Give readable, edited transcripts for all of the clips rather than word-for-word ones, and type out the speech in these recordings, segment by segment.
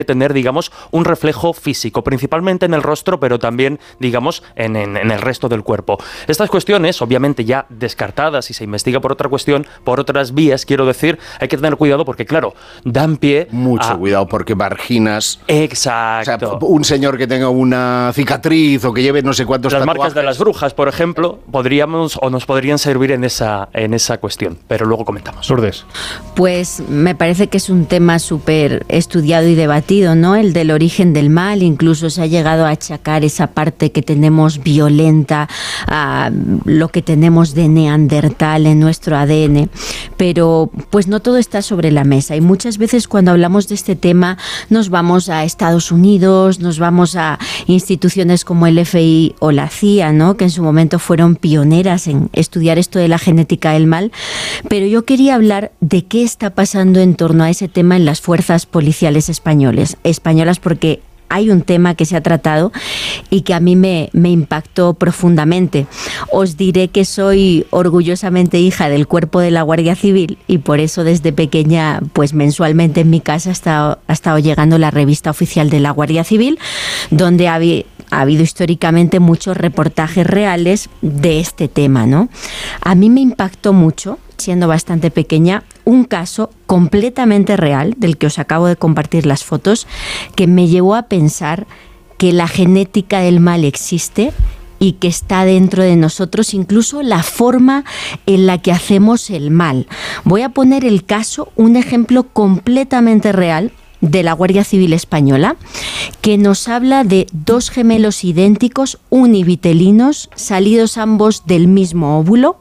tener, digamos, un reflejo físico, principalmente en el rostro, pero también, digamos, en el resto del cuerpo. Estas cuestiones, obviamente ya descartadas y se investiga por otra cuestión, por otras vías, quiero decir, hay que tener cuidado porque, claro, dan pie mucho cuidado porque marginas. Exacto. O sea, un señor que tenga una cicatriz o que lleve no sé cuántos las tatuajes. Marcas de las brujas, por ejemplo, nos podrían servir en esa cuestión, pero luego comentamos. Lourdes. Pues me parece que es un tema súper estudiado y debatido, ¿no? El del origen del mal, incluso se ha llegado a achacar esa parte que tenemos violenta, a lo que tenemos de neandertal en nuestro ADN, pero pues no todo está sobre la mesa y muchas veces cuando hablamos de este tema nos vamos a Estados Unidos, nos vamos a instituciones como el FBI o la CIA, ¿no? Que en su momento fueron pioneras en estudiar esto de la genética del mal, pero yo quería hablar de qué está pasando en torno a ese tema en las fuerzas policiales españolas, porque hay un tema que se ha tratado y que a mí me impactó profundamente. Os diré que soy orgullosamente hija del Cuerpo de la Guardia Civil y por eso desde pequeña, pues mensualmente en mi casa ha estado llegando la revista oficial de la Guardia Civil, donde ha habido históricamente muchos reportajes reales de este tema, ¿no? A mí me impactó mucho, siendo bastante pequeña, un caso completamente real, del que os acabo de compartir las fotos, que me llevó a pensar que la genética del mal existe y que está dentro de nosotros, incluso la forma en la que hacemos el mal. Voy a poner el caso, un ejemplo completamente real de la Guardia Civil Española, que nos habla de dos gemelos idénticos, univitelinos, salidos ambos del mismo óvulo,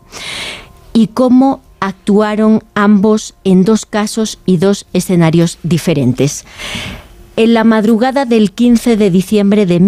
y cómo actuaron ambos en dos casos y dos escenarios diferentes. En la madrugada del 15 de diciembre de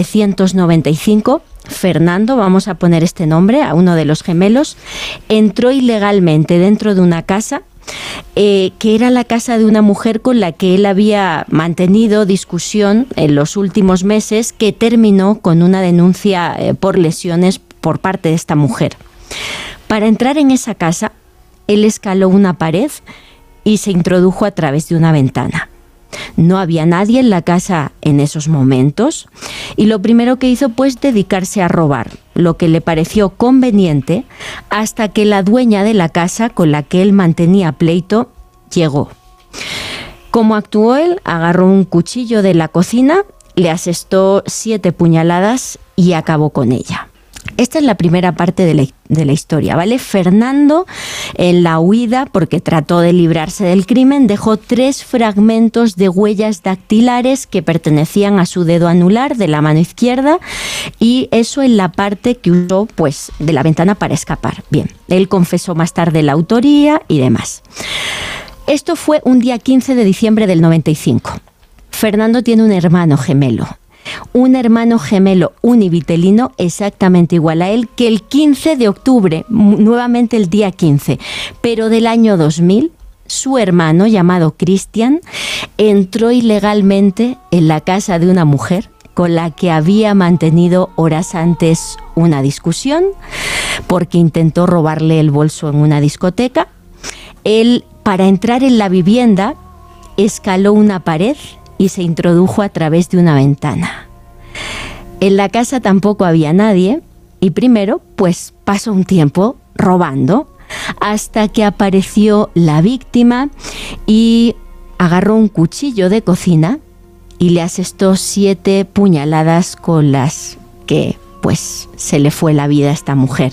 1995, Fernando, vamos a poner este nombre a uno de los gemelos, entró ilegalmente dentro de una casa que era la casa de una mujer con la que él había mantenido discusión en los últimos meses, que terminó con una denuncia por lesiones por parte de esta mujer. Para entrar en esa casa, él escaló una pared y se introdujo a través de una ventana. No había nadie en la casa en esos momentos y lo primero que hizo pues dedicarse a robar, lo que le pareció conveniente, hasta que la dueña de la casa con la que él mantenía pleito llegó. ¿Cómo actuó él? Agarró un cuchillo de la cocina, le asestó 7 puñaladas y acabó con ella. Esta es la primera parte de la historia, ¿vale? Fernando, en la huida, porque trató de librarse del crimen, dejó 3 fragmentos de huellas dactilares que pertenecían a su dedo anular de la mano izquierda, y eso en la parte que usó, pues, de la ventana para escapar. Bien, él confesó más tarde la autoría y demás. Esto fue un día 15 de diciembre del 95. Fernando tiene un hermano gemelo univitelino exactamente igual a él, que el 15 de octubre, nuevamente el día 15, pero del año 2000, su hermano, llamado Cristian, entró ilegalmente en la casa de una mujer con la que había mantenido horas antes una discusión, porque intentó robarle el bolso en una discoteca. Él, para entrar en la vivienda, escaló una pared y se introdujo a través de una ventana. En la casa tampoco había nadie y primero pues pasó un tiempo robando hasta que apareció la víctima y agarró un cuchillo de cocina y le asestó 7 puñaladas con las que pues se le fue la vida a esta mujer.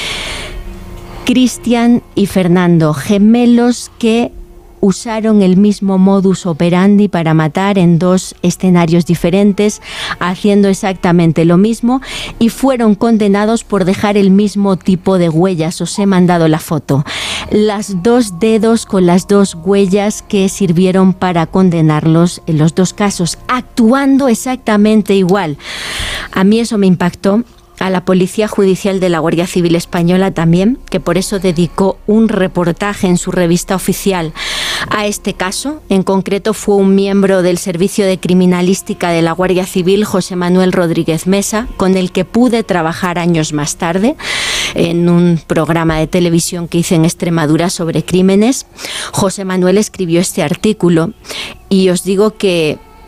Cristian y Fernando, gemelos que usaron el mismo modus operandi para matar en 2 escenarios diferentes, haciendo exactamente lo mismo, y fueron condenados por dejar el mismo tipo de huellas. Os he mandado la foto. Las 2 dedos con las 2 huellas que sirvieron para condenarlos en los 2 casos, actuando exactamente igual. A mí eso me impactó. A la Policía Judicial de la Guardia Civil Española también, que por eso dedicó un reportaje en su revista oficial a este caso. En concreto fue un miembro del Servicio de Criminalística de la Guardia Civil, José Manuel Rodríguez Mesa, con el que pude trabajar años más tarde en un programa de televisión que hice en Extremadura sobre crímenes. José Manuel escribió este artículo y os digo que